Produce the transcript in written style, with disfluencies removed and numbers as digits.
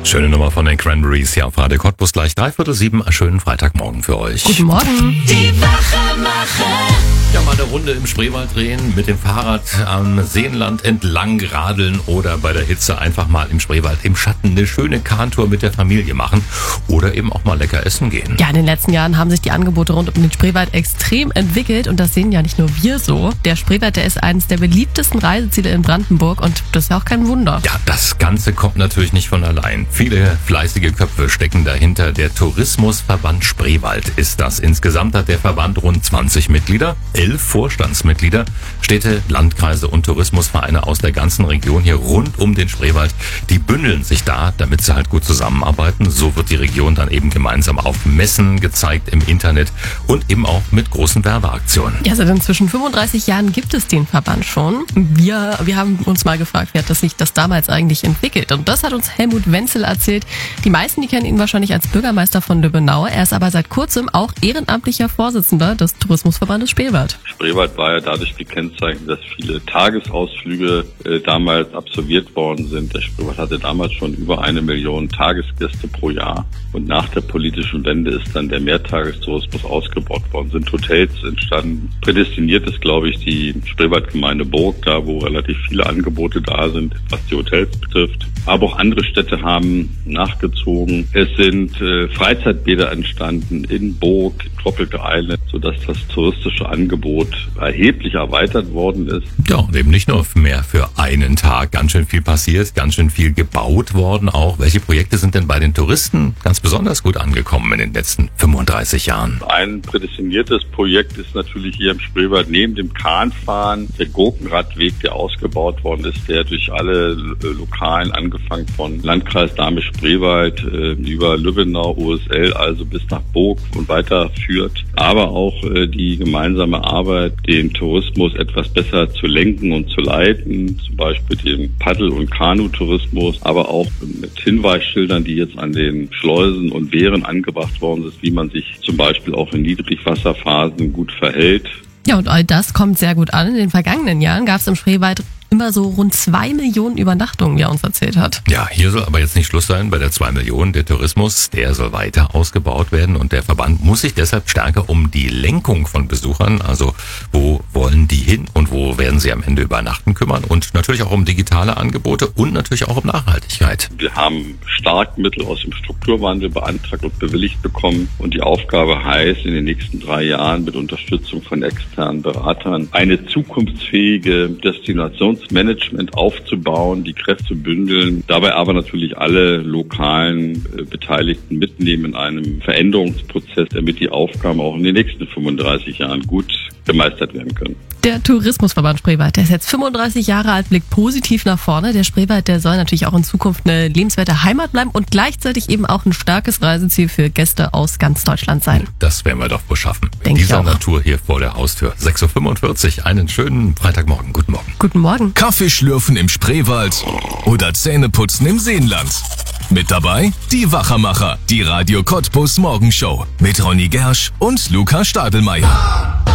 Schöne Nummer von den Cranberries hier auf Radio Cottbus, gleich 6:45. Schönen Freitagmorgen für euch. Guten Morgen. Die Wachemacher. Ja, mal eine Runde im Spreewald drehen, mit dem Fahrrad am Seenland entlang radeln oder bei der Hitze einfach mal im Spreewald im Schatten eine schöne Kahntour mit der Familie machen oder eben auch mal lecker essen gehen. Ja, in den letzten Jahren haben sich die Angebote rund um den Spreewald extrem entwickelt und das sehen ja nicht nur wir so. Der Spreewald, der ist eines der beliebtesten Reiseziele in Brandenburg und das ist ja auch kein Wunder. Ja, das Ganze kommt natürlich nicht von allein. Viele fleißige Köpfe stecken dahinter. Der Tourismusverband Spreewald ist das. Insgesamt hat der Verband rund 20 Mitglieder, 11 Vorstandsmitglieder, Städte, Landkreise und Tourismusvereine aus der ganzen Region hier rund um den Spreewald. Die bündeln sich da, damit sie halt gut zusammenarbeiten. So wird die Region dann eben gemeinsam auf Messen gezeigt im Internet und eben auch mit großen Werbeaktionen. Ja, seit inzwischen 35 Jahren gibt es den Verband schon. Wir haben uns mal gefragt, wie hat sich das damals eigentlich entwickelt? Und das hat uns Helmut Wenzel erzählt. Die meisten, die kennen ihn wahrscheinlich als Bürgermeister von Lübbenau. Er ist aber seit kurzem auch ehrenamtlicher Vorsitzender des Tourismusverbandes Spreewald. Spreewald war ja dadurch gekennzeichnet, dass viele Tagesausflüge damals absolviert worden sind. Der Spreewald hatte damals schon über 1 Million Tagesgäste pro Jahr. Und nach der politischen Wende ist dann der Mehrtagestourismus ausgebaut worden, sind Hotels entstanden. Prädestiniert ist, glaube ich, die Spreewaldgemeinde Burg, da wo relativ viele Angebote da sind, was die Hotels betrifft. Aber auch andere Städte haben nachgezogen. Es sind Freizeitbäder entstanden in Burg, Tropical Island, sodass das touristische Angebot erheblich erweitert worden ist. Ja, und eben nicht nur mehr für einen Tag. Ganz schön viel passiert, ganz schön viel gebaut worden auch. Welche Projekte sind denn bei den Touristen ganz besonders gut angekommen in den letzten 35 Jahren? Ein prädestiniertes Projekt ist natürlich hier im Spreewald neben dem Kahnfahren der Gurkenradweg, der ausgebaut worden ist, der durch alle Lokalen, angefangen von Landkreis Dahme-Spreewald über Lübbenau, OSL, also bis nach Burg und weiter führt. Aber auch die gemeinsame Arbeit, den Tourismus etwas besser zu lenken und zu leiten, zum Beispiel den Paddel- und Kanutourismus, aber auch mit Hinweisschildern, die jetzt an den Schleusen und Wehren angebracht worden sind, wie man sich zum Beispiel auch in Niedrigwasserphasen gut verhält. Ja, und all das kommt sehr gut an. In den vergangenen Jahren gab es im Spreewald immer so rund 2 Millionen Übernachtungen, wie er uns erzählt hat. Ja, hier soll aber jetzt nicht Schluss sein bei der 2 Millionen. Der Tourismus, der soll weiter ausgebaut werden und der Verband muss sich deshalb stärker um die Lenkung von Besuchern, also wo wollen die hin und wo werden sie am Ende übernachten, kümmern und natürlich auch um digitale Angebote und natürlich auch um Nachhaltigkeit. Wir haben Starkmittel aus dem Strukturwandel beantragt und bewilligt bekommen und die Aufgabe heißt, in den nächsten 3 Jahren mit Unterstützung von externen Beratern eine zukunftsfähige Destinationsmanagement aufzubauen, die Kräfte zu bündeln, dabei aber natürlich alle lokalen Beteiligten mitnehmen in einem Veränderungsprozess, damit die Aufgaben auch in den nächsten 35 Jahren gut gemeistert werden können. Der Tourismusverband Spreewald, der ist jetzt 35 Jahre alt, blickt positiv nach vorne. Der Spreewald, der soll natürlich auch in Zukunft eine lebenswerte Heimat bleiben und gleichzeitig eben auch ein starkes Reiseziel für Gäste aus ganz Deutschland sein. Das werden wir doch wohl schaffen. Denk ich Dieser auch. Natur hier vor der Haustür. 6:45 Uhr. Einen schönen Freitagmorgen. Guten Morgen. Guten Morgen. Kaffee schlürfen im Spreewald oder Zähneputzen im Seenland. Mit dabei die Wachemacher, die Radio Cottbus Morgenshow mit Ronny Gersch und Luca Stadelmeier.